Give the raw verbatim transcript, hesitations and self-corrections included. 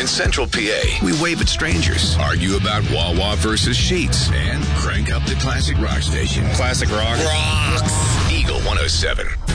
In Central P A, we wave at strangers, argue about Wawa versus Sheets, and crank up the classic rock station. Classic rock. Rocks. Eagle one oh seven.